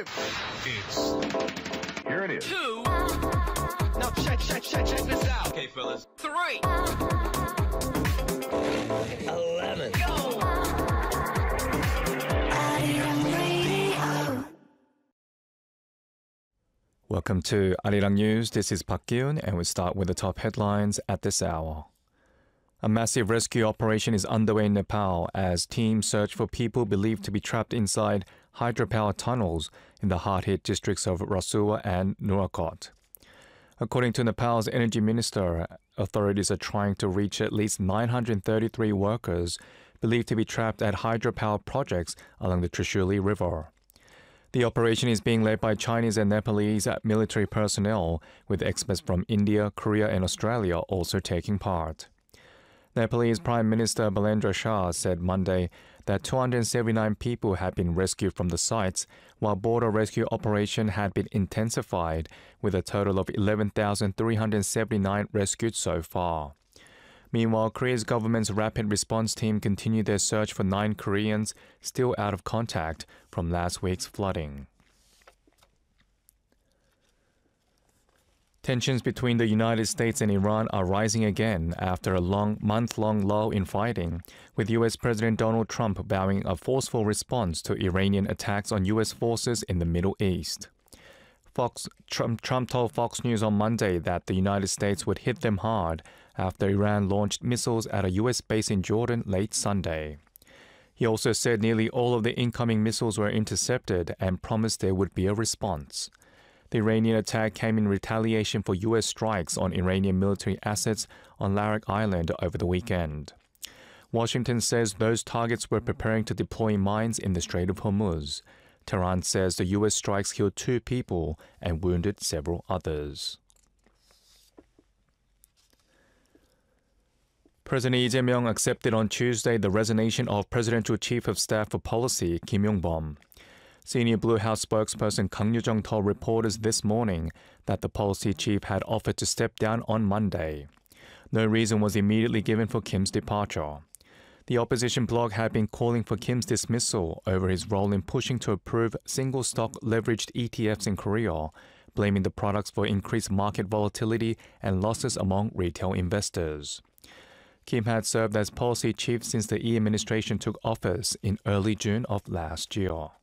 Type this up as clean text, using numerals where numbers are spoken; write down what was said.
Here it is. 2. Now check this out. Okay, fellas. 3. 11. Go. Welcome to Arirang News. This is Park Kyun, and we start with the top headlines at this hour. A massive rescue operation is underway in Nepal as teams search for people believed to be trapped inside hydropower tunnels in the hard-hit districts of Rasuwa and Nurakot. According to Nepal's energy minister, authorities are trying to reach at least 933 workers believed to be trapped at hydropower projects along the Trishuli River. The operation is being led by Chinese and Nepalese military personnel, with experts from India, Korea, and Australia also taking part. Nepalese Prime Minister Balendra Shah said Monday that 279 people had been rescued from the sites, while border rescue operation had been intensified, with a total of 11,379 rescued so far. Meanwhile, Korea's government's rapid response team continued their search for 9 Koreans still out of contact from last week's flooding. Tensions between the United States and Iran are rising again after a month-long lull in fighting, with U.S. President Donald Trump vowing a forceful response to Iranian attacks on U.S. forces in the Middle East. Trump told Fox News on Monday that the United States would hit them hard after Iran launched missiles at a U.S. base in Jordan late Sunday. He also said nearly all of the incoming missiles were intercepted and promised there would be a response. The Iranian attack came in retaliation for U.S. strikes on Iranian military assets on Larak Island over the weekend. Washington says those targets were preparing to deploy mines in the Strait of Hormuz. Tehran says the U.S. strikes killed 2 people and wounded several others. President Lee Jae-myung accepted on Tuesday the resignation of Presidential Chief of Staff for Policy, Kim Yong-bom. Senior Blue House spokesperson Kang Yoo-jung told reporters this morning that the policy chief had offered to step down on Monday. No reason was immediately given for Kim's departure. The opposition bloc had been calling for Kim's dismissal over his role in pushing to approve single-stock leveraged ETFs in Korea, blaming the products for increased market volatility and losses among retail investors. Kim had served as policy chief since the Lee administration took office in early June of last year.